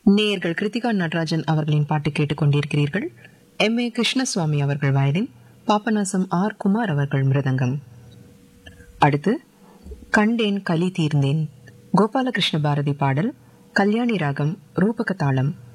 நேயர்கள் கிருத்திகா நடராஜன் அவர்களின் பாட்டு கேட்டுக் கொண்டிருக்கிறீர்கள். எம். ஏ. கிருஷ்ணசுவாமி அவர்கள் வயலின், பாபநாசம் ஆர். குமார் அவர்கள் மிருதங்கம். அடுத்து கண்டேன் கலி தீர்ந்தேன், கோபாலகிருஷ்ண பாரதி பாடல், கல்யாணி ராகம், ரூபக தாளம்.